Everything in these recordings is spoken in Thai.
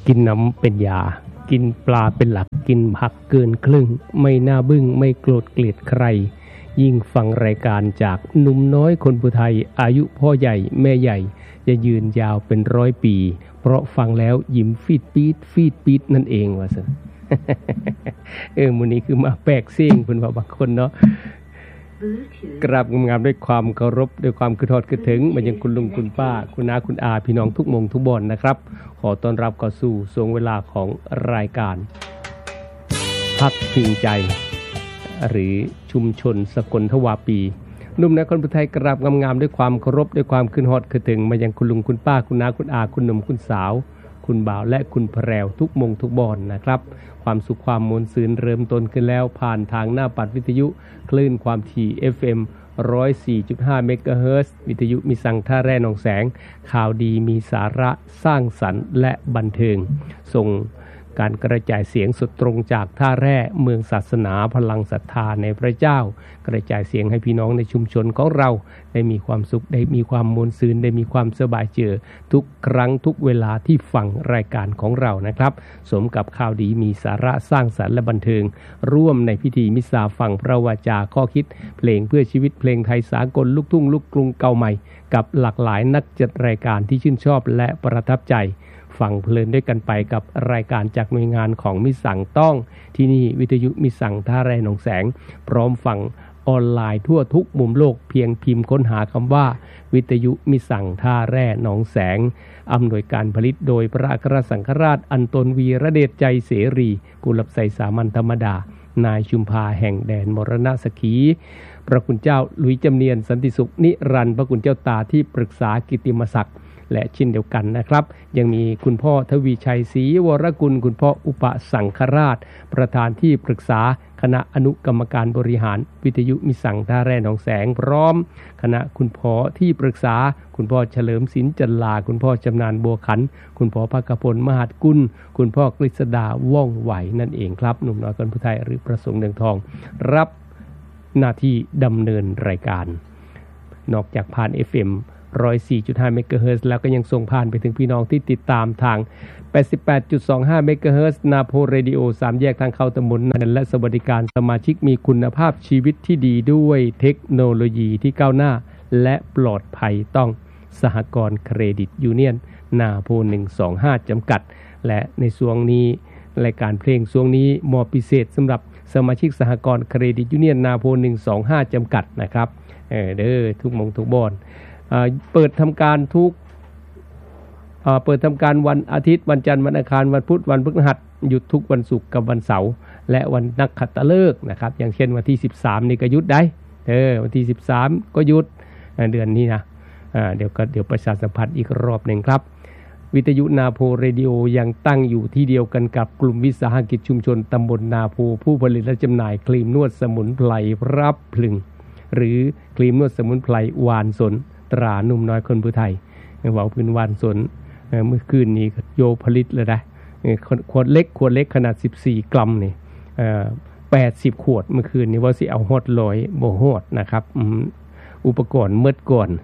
กินน้ำเป็นยากินปลาเป็นหลักกินผักเกินครึ่งไม่น่าบึ้งไม่โกรธเกลียดใครยิ่งฟังรายการจากหนุ่มน้อยคนผู้ไทยอายุพ่อใหญ่แม่ใหญ่จะยืนยาวเป็น100 ปีเพราะฟังแล้วยิ้มฟีดปีดนั่นเองว่าสิมื้อนี้คือมาแปลกเสียงเพิ่นว่าบางคนเนาะกราบงามๆด้วยความเคารพด้วยความคือทอดคือถึงมายังคุณลุงคุณป้าคุณน้าคุณอาพี่น้องทุกมงทุกบ่อนนะครับขอต้อนรับเข้าสู่ช่วงเวลาของรายการพักพิงใจหรือชุมชนสกลทวาปีหนุ่มในคนผู้ไทยกราบงามๆด้วยความเคารพด้วยความคือทอดคือถึงมายังคุณลุงคุณป้าคุณน้าคุณอาคุณหนุ่มคุณสาวคุณบ่าวและคุณแพรวทุกมงทุกบ่อนนะครับความสุขความมวลซื่นเริ่มต้นขึ้นแล้วผ่านทางหน้าปัดวิทยุคลื่นความถี่ FM 104.5 เมกะเฮิรตซ์วิทยุมีสังท่าแร่หนองแสงข่าวดีมีสาระสร้างสรรค์และบันเทิงส่งการกระจายเสียงสดตรงจากท่าแร่เมืองศาสนาพลังศรัทธาในพระเจ้ากระจายเสียงให้พี่น้องในชุมชนของเราได้มีความสุขได้มีความมวลซื่นได้มีความสบายเจอทุกครั้งทุกเวลาที่ฟังรายการของเรานะครับสมกับข่าวดีมีสาระสร้างสรรค์และบันเทิงร่วมในพิธีมิสซาฟังพระวจาข้อคิดเพลงเพื่อชีวิตเพลงไทยสากลลูกทุ่งลูกกรุงเก่าใหม่กับหลากหลายนักจัดรายการที่ชื่นชอบและประทับใจฟังเพลินด้วยกันไปกับรายการจากหน่วยงานของมิสั่งต้องที่นี่วิทยุมิสั่งท่าแร่หนองแสงพร้อมฟังออนไลน์ทั่วทุกมุมโลกเพียงพิมพ์ค้นหาคำว่าวิทยุมิสั่งท่าแร่หนองแสงอำนวยการผลิตโดยพระอัครสังฆราชอันตนวีระเดชใจเสรีผู้รับใส่สามัญธรรมดานายชุมพาแห่งแดนมรณะสขีพระคุณเจ้าหลุยจำเนียนสันติสุขนิรันดร์พระคุณเจ้าตาที่ปรึกษากิตติมศักดิ์และเช่นเดียวกันนะครับยังมีคุณพ่อทวีชัยศรีวรกุลคุณพ่ออุปสังฆราชประธานที่ปรึกษาคณะอนุกรรมการบริหารวิทยุมิสั่งท่าแร่หนองแสงพร้อมคณะคุณพ่อที่ปรึกษาคุณพ่อเฉลิมศิลป์จันลาคุณพ่อจำนานบัวขันคุณพ่อภคพลมหาดกุลคุณพ่อกฤษดาว่องไหวนั่นเองครับหนุ่มน้อยคนผู้ไทยหรือประสงค์เดืองทองรับหน้าที่ดำเนินรายการนอกจากผ่าน FM 104.5 เมกะเฮิรตซ์แล้วก็ยังส่งผ่านไปถึงพี่น้องที่ติดตามทาง 88.25 เมกะเฮิรตซ์นาโพเรดิโอ3แยกทางเข้าตำบลนาและสวัสดิการสมาชิกมีคุณภาพชีวิตที่ดีด้วยเทคโนโลยีที่ก้าวหน้าและปลอดภัยต้องสหกรณ์เครดิตยูเนียนนาโพ125จำกัดและในช่วงนี้รายการเพลงช่วงนี้มอบพิเศษสำหรับสมาชิกสหกรณ์เครดิตยูเนียนนาโพ125จำกัดนะครับเด้อทุกมงทุกบอนเปิดทำการวันอาทิตย์วันจันทร์วันอังคารวันพุธวันพฤหัสหยุดทุกวันศุกร์กับวันเสาร์และวันนักขัตฤกษ์นะครับอย่างเช่นวันที่13นี่ก็หยุดได้วันที่13ก็หยุดเดือนนี้นะเดี๋ยวประชาสัมพันธ์อีกรอบหนึ่งครับวิทยุนาโพเรดิโอยังตั้งอยู่ที่เดียวกันกับกลุ่มวิสาหกิจชุมชนตำบลนาโพผู้ผลิตและจำหน่ายครีมนวดสมุนไพรรับพลึงหรือครีมนวดสมุนไพรวานสนตราหนุ่มน้อยคนผู้ไทยเว้าพื้นวานสนเมื่อคืนนี้โยผลิตเลยนะขวดเล็กขนาด14กรัมนี่80ขวดเมื่อคืนนี้ว่าสิเอาฮอด100บ่ฮอดนะครับอุปกรณ์เมิดก่อน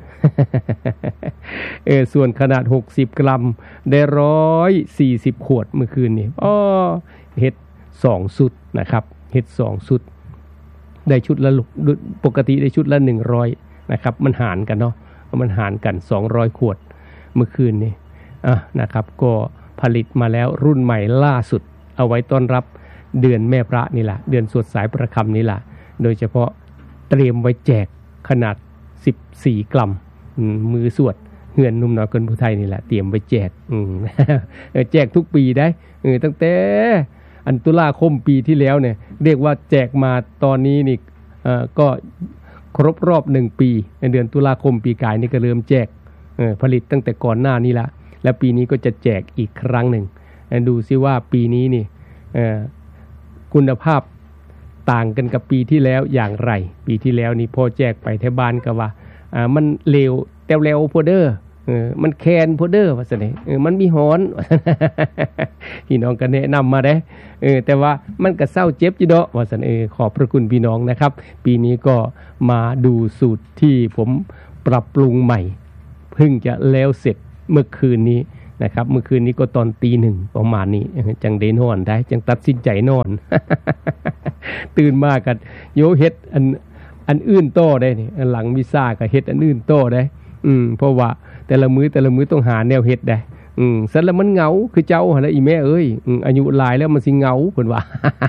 ส่วนขนาด60กรัมได้140ขวดเมื่อคืนนี้เฮ็ด2ชุดนะครับเฮ็ด2ชุดได้ชุดละปกติได้ชุดละ100นะครับมันหารกันเนาะมันหารกัน200ขวดเมื่อคืนนี้นะครับก็ผลิตมาแล้วรุ่นใหม่ล่าสุดเอาไว้ต้อนรับเดือนแม่พระนี่แหละเดือนสวดสายประคำนี่แหละโดยเฉพาะเตรียมไว้แจกขนาด14กรัมมือสวดเฮือนนุ่มน้อยคนผู้ไทยนี่แหละเตรียมไว้แจกแจกทุกปีได้ตั้งแต่ตุลาคมปีที่แล้วเนี่ยเรียกว่าแจกมาตอนนี้นี่ก็ครบรอบ1ปีในเดือนตุลาคมปีกายนี่ก็เริ่มแจกผลิตตั้งแต่ก่อนหน้านี้ละและปีนี้ก็จะแจกอีกครั้งหนึ่งดูซิว่าปีนี้นี่คุณภาพต่างกันกับปีที่แล้วอย่างไรปีที่แล้วนี่พอแจกไปแถวบ้านก็ว่ามันเลวแต่แล้วพอเด้อมันแคนพอเด้อว่าซั่นมันมีหอนพี่น้องก็แนะนำมาได้แต่ว่ามันก็เศร้าเจ็บอยู่ดอกว่าซั่นขอบพระคุณพี่น้องนะครับปีนี้ก็มาดูสูตรที่ผมปรับปรุงใหม่เพิ่งจะแล้วเสร็จเมื่อคืนนี้นะครับเมื่อคืนนี้ก็ตอนตี 1ประมาณนี้จังได้นอนได้จังตัดสินใจนอน ตื่นมากันโยเฮ็ดอันอื่นโตได้นี่หลังมิซ่าก็เฮ็ดอันอื่นโตได้เพราะว่าแต่ละมื้อต้องหาแนวเฮ็ดได้ซั่นแล้วมันเหงาคือเจ้าหั่นแหละอีแม่เอ้ยอายุหลายแล้วมันสิเหงาเพิ่นว่า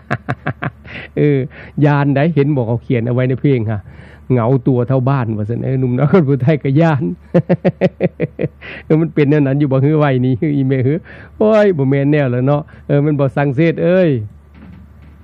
ยานได้เห็นบอกเขาเขียนเอาไว้ในเพลงค่ะเหงาตัวเท่าบ้านว่าซั่นหนุ่มน้อยคนผู้ไทยก็ย่าน มันเป็นแนวนั้นอยู่บ่ฮือไว้นี่อีแม่ฮือโอ้ยบ่แม่นแนวแล้วเนาะมันบ่สังเสษเอ้ย